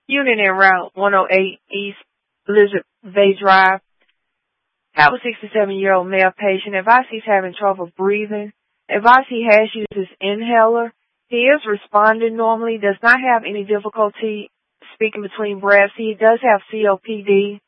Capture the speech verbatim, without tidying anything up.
Unit en Route one oh eight East Lizard Bay Drive. Have a sixty-seven-year-old male patient. Advise he's having trouble breathing. Advise he has used his inhaler. He is responding normally, does not have any difficulty speaking between breaths. He does have C O P D.